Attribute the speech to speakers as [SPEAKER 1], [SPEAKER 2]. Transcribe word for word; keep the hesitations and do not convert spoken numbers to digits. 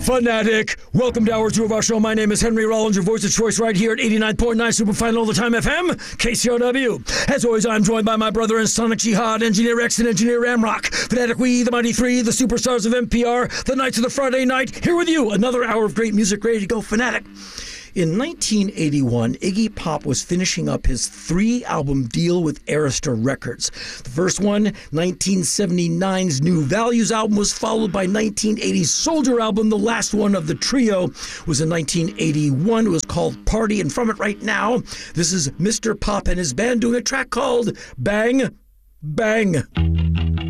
[SPEAKER 1] Fanatic. Welcome to hour two of our show. My name is Henry Rollins, your voice of choice right here at eighty-nine point nine Superfine All the Time F M, K C O W. As always, I'm joined by my brother in Sonic Jihad, Engineer X and Engineer Ramrock. Fanatic We, the Mighty Three, the superstars of N P R, the Knights of the Friday Night. Here with you, another hour of great music, ready to go, Fanatic. In nineteen eighty-one, Iggy Pop was finishing up his three-album deal with Arista Records. The first one, nineteen seventy-nine's New Values album, was followed by nineteen eighty's Soldier album. The last one of the trio was in nineteen eighty-one. It was called Party, and from it right now, this is Mister Pop and his band doing a track called Bang, Bang.